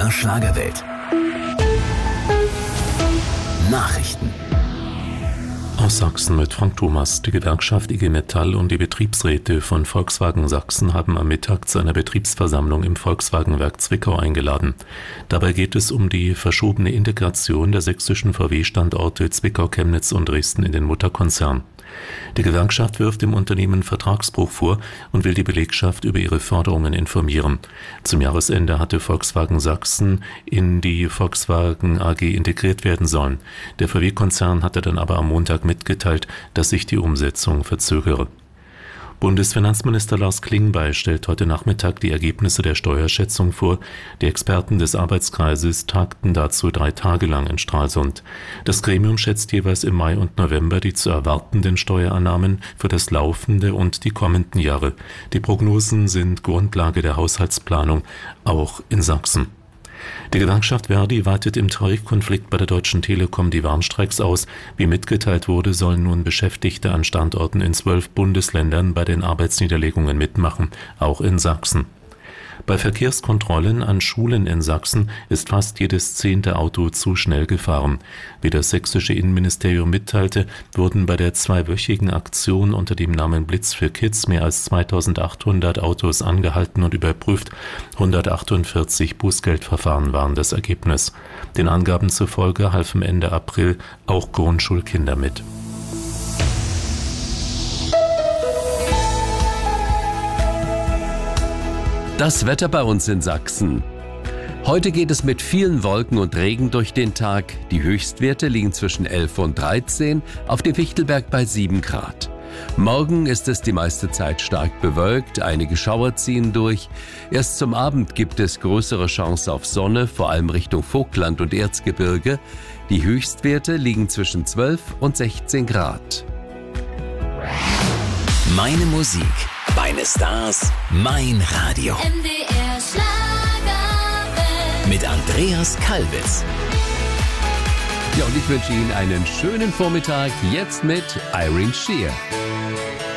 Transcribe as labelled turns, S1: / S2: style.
S1: MDR Schlagerwelt. Nachrichten.
S2: Aus Sachsen mit Frank Thomas. Die Gewerkschaft IG Metall und die Betriebsräte von Volkswagen Sachsen haben am Mittag zu einer Betriebsversammlung im Volkswagenwerk Zwickau eingeladen. Dabei geht es um die verschobene Integration der sächsischen VW-Standorte Zwickau, Chemnitz und Dresden in den Mutterkonzern. Die Gewerkschaft wirft dem Unternehmen Vertragsbruch vor und will die Belegschaft über ihre Forderungen informieren. Zum Jahresende hatte Volkswagen Sachsen in die Volkswagen AG integriert werden sollen. Der VW-Konzern hatte dann aber am Montag mitgeteilt, dass sich die Umsetzung verzögere. Bundesfinanzminister Lars Klingbeil stellt heute Nachmittag die Ergebnisse der Steuerschätzung vor. Die Experten des Arbeitskreises tagten dazu 3 Tage lang in Stralsund. Das Gremium schätzt jeweils im Mai und November die zu erwartenden Steuerannahmen für das laufende und die kommenden Jahre. Die Prognosen sind Grundlage der Haushaltsplanung, auch in Sachsen. Die Gewerkschaft Verdi weitet im Tarifkonflikt bei der Deutschen Telekom die Warnstreiks aus. Wie mitgeteilt wurde, sollen nun Beschäftigte an Standorten in 12 Bundesländern bei den Arbeitsniederlegungen mitmachen, auch in Sachsen. Bei Verkehrskontrollen an Schulen in Sachsen ist fast jedes 10. Auto zu schnell gefahren. Wie das sächsische Innenministerium mitteilte, wurden bei der 2-wöchigen Aktion unter dem Namen Blitz für Kids mehr als 2800 Autos angehalten und überprüft. 148 Bußgeldverfahren waren das Ergebnis. Den Angaben zufolge halfen Ende April auch Grundschulkinder mit.
S3: Das Wetter bei uns in Sachsen. Heute geht es mit vielen Wolken und Regen durch den Tag. Die Höchstwerte liegen zwischen 11 und 13, auf dem Fichtelberg bei 7 Grad. Morgen ist es die meiste Zeit stark bewölkt, einige Schauer ziehen durch. Erst zum Abend gibt es größere Chance auf Sonne, vor allem Richtung Vogtland und Erzgebirge. Die Höchstwerte liegen zwischen 12 und 16 Grad.
S1: Meine Musik, meine Stars, mein Radio.
S4: MDR Schlagerwelt.
S1: Mit Andreas Kalbitz.
S3: Ja, und ich wünsche Ihnen einen schönen Vormittag, jetzt mit Irene Shear.